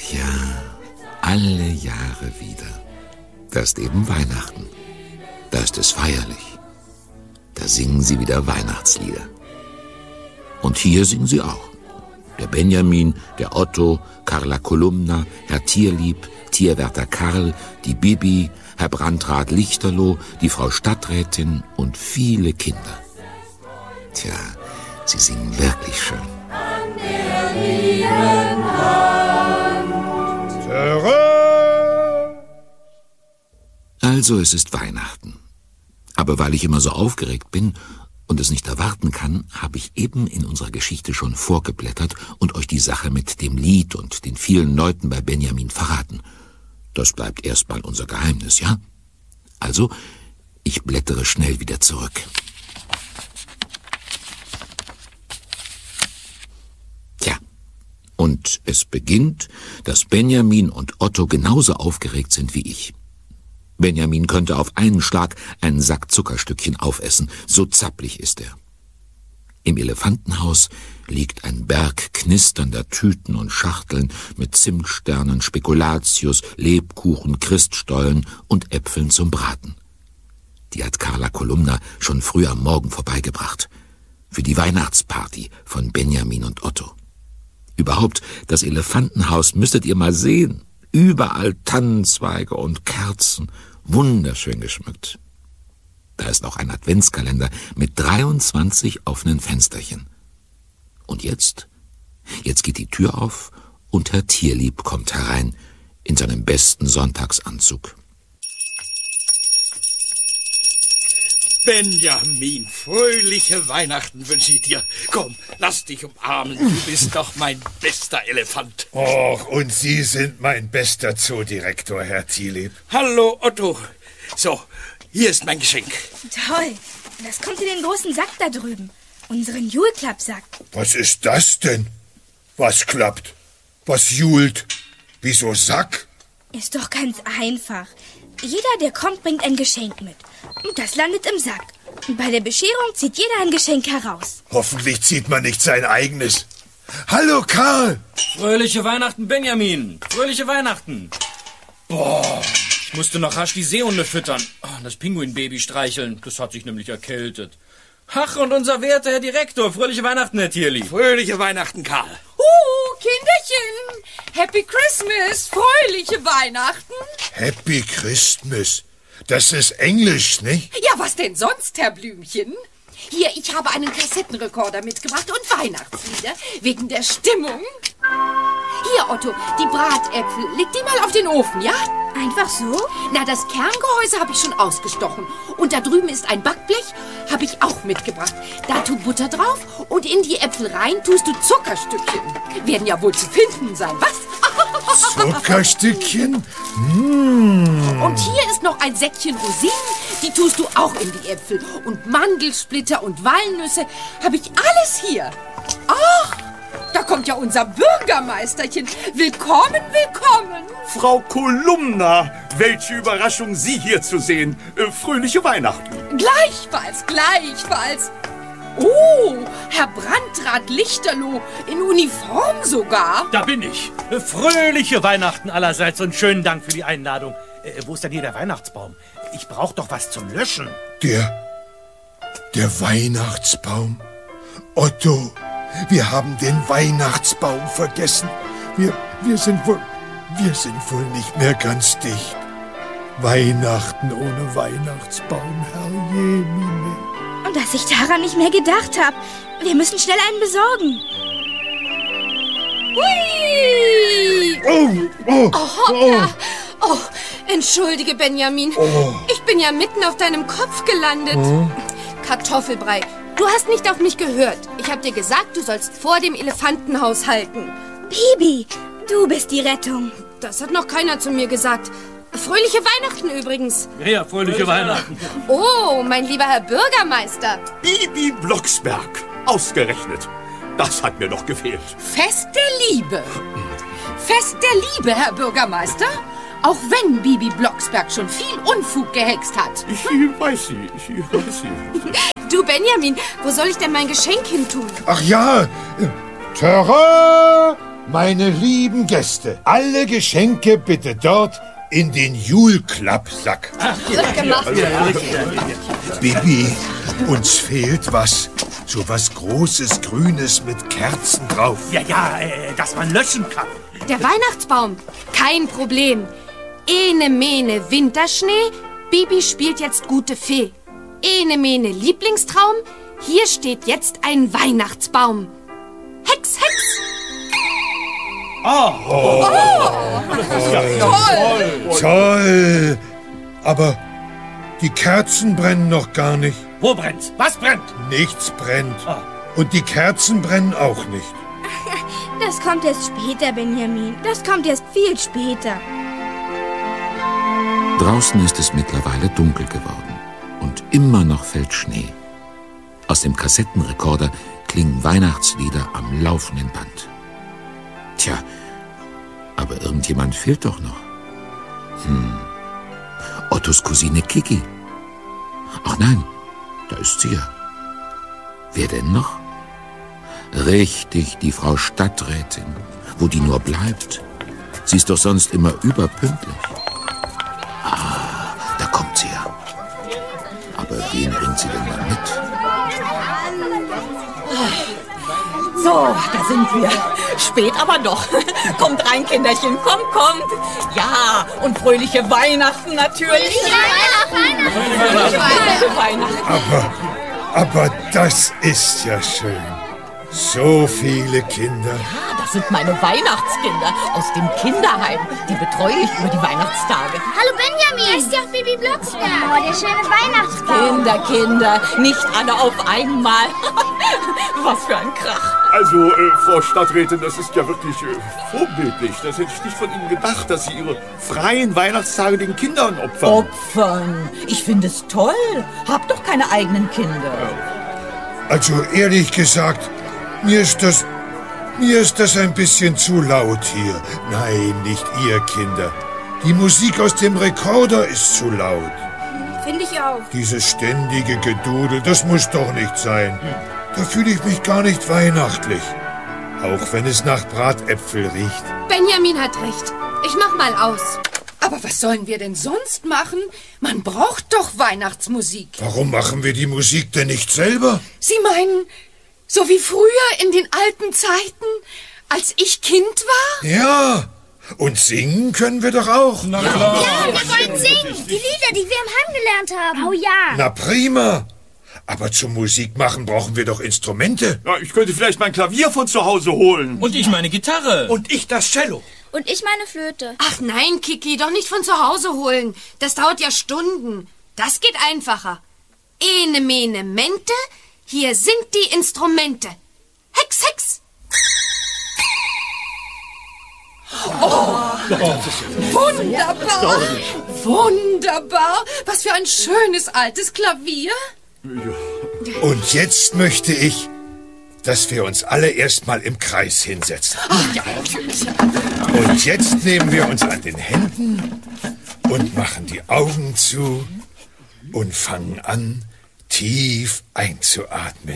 ja, alle Jahre wieder. Da ist eben Weihnachten. Da ist es feierlich. Da singen sie wieder Weihnachtslieder. Und hier singen sie auch. Der Benjamin, der Otto, Carla Kolumna, Herr Tierlieb, Tierwärter Karl, die Bibi, Herr Brandrat Lichterloh, die Frau Stadträtin und viele Kinder. Tja, sie singen wirklich schön. An der lieben Hand. Also, es ist Weihnachten. Aber weil ich immer so aufgeregt bin und es nicht erwarten kann, habe ich eben in unserer Geschichte schon vorgeblättert und euch die Sache mit dem Lied und den vielen Leuten bei Benjamin verraten. Das bleibt erstmal unser Geheimnis, ja? Also, ich blättere schnell wieder zurück. Tja, und es beginnt, dass Benjamin und Otto genauso aufgeregt sind wie ich. Benjamin könnte auf einen Schlag einen Sack Zuckerstückchen aufessen, so zappelig ist er. Im Elefantenhaus liegt ein Berg knisternder Tüten und Schachteln mit Zimtsternen, Spekulatius, Lebkuchen, Christstollen und Äpfeln zum Braten. Die hat Carla Kolumna schon früh am Morgen vorbeigebracht. Für die Weihnachtsparty von Benjamin und Otto. Überhaupt, das Elefantenhaus müsstet ihr mal sehen. Überall Tannenzweige und Kerzen, wunderschön geschmückt. Da ist auch ein Adventskalender mit 23 offenen Fensterchen. Und jetzt geht die Tür auf und Herr Tierlieb kommt herein in seinem besten Sonntagsanzug. Benjamin, fröhliche Weihnachten wünsche ich dir. Komm, lass dich umarmen, du bist doch mein bester Elefant. Och, und Sie sind mein bester Zoodirektor, Herr Tierlieb. Hallo, Otto. So, hier ist mein Geschenk. Toll, das kommt in den großen Sack da drüben. Unseren Julklappsack. Was ist das denn? Was klappt? Was jult? Wieso Sack? Ist doch ganz einfach. Jeder, der kommt, bringt ein Geschenk mit. Und das landet im Sack. Und bei der Bescherung zieht jeder ein Geschenk heraus. Hoffentlich zieht man nicht sein eigenes. Hallo, Karl! Fröhliche Weihnachten, Benjamin! Fröhliche Weihnachten! Boah, ich musste noch rasch die Seehunde füttern. Das Pinguinbaby streicheln, das hat sich nämlich erkältet. Ach, und unser werter Herr Direktor, fröhliche Weihnachten, Herr Tierli. Fröhliche Weihnachten, Karl. Kinderchen! Happy Christmas! Fröhliche Weihnachten! Happy Christmas. Das ist Englisch, nicht? Ja, was denn sonst, Herr Blümchen? Hier, ich habe einen Kassettenrekorder mitgebracht und Weihnachtslieder wegen der Stimmung. Hier, Otto, die Bratäpfel. Leg die mal auf den Ofen, ja? Einfach so? Na, das Kerngehäuse habe ich schon ausgestochen. Und da drüben ist ein Backblech, habe ich auch mitgebracht. Da tu Butter drauf und in die Äpfel rein tust du Zuckerstückchen. Werden ja wohl zu finden sein, was? Zuckerstückchen? Und hier ist noch ein Säckchen Rosinen, die tust du auch in die Äpfel. Und Mandelsplitter und Walnüsse habe ich alles hier. Ach, da kommt ja unser Bürgermeisterchen. Willkommen, willkommen. Frau Kolumna, welche Überraschung, Sie hier zu sehen. Fröhliche Weihnachten. Gleichfalls, gleichfalls. Oh, Herr Brandrat Lichterloh, in Uniform sogar. Da bin ich. Fröhliche Weihnachten allerseits und schönen Dank für die Einladung. Wo ist denn hier der Weihnachtsbaum? Ich brauche doch was zum Löschen. Der Weihnachtsbaum? Otto, wir haben den Weihnachtsbaum vergessen. Wir sind wohl nicht mehr ganz dicht. Weihnachten ohne Weihnachtsbaum, Herrjemine. Und dass ich daran nicht mehr gedacht habe. Wir müssen schnell einen besorgen. Hui! Hoppla! Oh, entschuldige, Benjamin. Ich bin ja mitten auf deinem Kopf gelandet. Kartoffelbrei, du hast nicht auf mich gehört. Ich habe dir gesagt, du sollst vor dem Elefantenhaus halten. Bibi, du bist die Rettung. Das hat noch keiner zu mir gesagt. Fröhliche Weihnachten übrigens. Ja, fröhliche Weihnachten. Oh, mein lieber Herr Bürgermeister. Bibi Blocksberg, ausgerechnet. Das hat mir noch gefehlt. Fest der Liebe. Fest der Liebe, Herr Bürgermeister. Auch wenn Bibi Blocksberg schon viel Unfug gehext hat. Ich weiß sie. Du, Benjamin, wo soll ich denn mein Geschenk hin tun? Ach ja, Terrain! Meine lieben Gäste, alle Geschenke bitte dort in den Julklappsack. Bibi, uns fehlt was. So was Großes, Grünes mit Kerzen drauf. Ja, dass man löschen kann. Der Weihnachtsbaum, kein Problem. Ene mene Winterschnee, Bibi spielt jetzt gute Fee. Ene mene Lieblingstraum, hier steht jetzt ein Weihnachtsbaum. Hex, Hex! Toll! Aber die Kerzen brennen noch gar nicht. Wo brennt's? Was brennt? Nichts brennt. Und die Kerzen brennen auch nicht. Das kommt erst später, Benjamin. Das kommt erst viel später. Draußen ist es mittlerweile dunkel geworden und immer noch fällt Schnee. Aus dem Kassettenrekorder klingen Weihnachtslieder am laufenden Band. Tja, aber irgendjemand fehlt doch noch. Ottos Cousine Kiki. Ach nein, da ist sie ja. Wer denn noch? Richtig, die Frau Stadträtin. Wo die nur bleibt. Sie ist doch sonst immer überpünktlich. Da kommt sie ja. Aber wen bringt sie denn da mit? So, da sind wir. Spät aber doch. Kommt rein, Kinderchen, kommt. Ja, und fröhliche Weihnachten natürlich. Weihnachten. Aber das ist ja schön. So viele Kinder. Ja, das sind meine Weihnachtskinder aus dem Kinderheim. Die betreue ich über die Weihnachtstage. Hallo Benjamin. Heißt ja auch Bibi Blocksberg. Oh, der schöne Weihnachtsbaum. Kinder, nicht alle auf einmal. Was für ein Krach. Also, Frau Stadträtin, das ist ja wirklich vorbildlich. Das hätte ich nicht von Ihnen gedacht, dass Sie Ihre freien Weihnachtstage den Kindern opfern. Opfern? Ich finde es toll. Hab doch keine eigenen Kinder. Also ehrlich gesagt, mir ist das ein bisschen zu laut hier. Nein, nicht ihr Kinder. Die Musik aus dem Rekorder ist zu laut. Finde ich auch. Dieses ständige Gedudel, das muss doch nicht sein. Da fühle ich mich gar nicht weihnachtlich. Auch wenn es nach Bratäpfel riecht. Benjamin hat recht. Ich mach mal aus. Aber was sollen wir denn sonst machen? Man braucht doch Weihnachtsmusik. Warum machen wir die Musik denn nicht selber? Sie meinen, so wie früher in den alten Zeiten, als ich Kind war? Ja, und singen können wir doch auch. Ja, wir wollen singen. Die Lieder, die wir im Heim gelernt haben. Oh ja. Na prima. Aber zum Musik machen brauchen wir doch Instrumente. Ja, ich könnte vielleicht mein Klavier von zu Hause holen. Und ich meine Gitarre. Und ich das Cello. Und ich meine Flöte. Ach nein, Kiki, doch nicht von zu Hause holen. Das dauert ja Stunden. Das geht einfacher. Ene mene mente, hier sind die Instrumente. Hex, Hex. Wunderbar. Wunderbar. Was für ein schönes altes Klavier. Und jetzt möchte ich, dass wir uns alle erstmal im Kreis hinsetzen. Ach ja, natürlich. Und jetzt nehmen wir uns an den Händen und machen die Augen zu und fangen an, tief einzuatmen.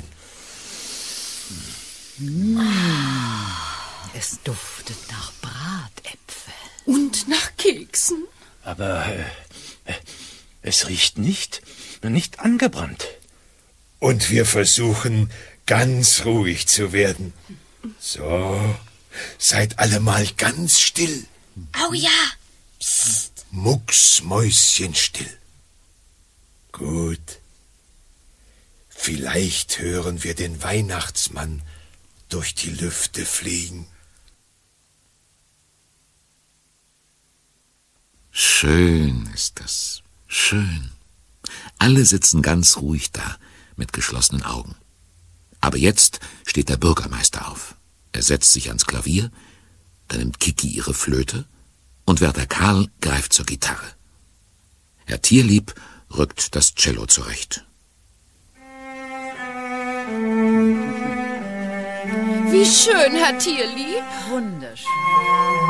Es duftet nach Bratäpfel. Und nach Keksen. Aber es riecht nicht angebrannt. Und wir versuchen, ganz ruhig zu werden. So, seid alle mal ganz still. Oh ja. Mucksmäuschenstill. Gut. Vielleicht hören wir den Weihnachtsmann durch die Lüfte fliegen. Schön ist das. Schön. Alle sitzen ganz ruhig da, mit geschlossenen Augen. Aber jetzt steht der Bürgermeister auf. Er setzt sich ans Klavier, dann nimmt Kiki ihre Flöte und Wärter Karl greift zur Gitarre. Herr Tierlieb rückt das Cello zurecht. Wie schön, Herr Tierlieb. Wunderschön.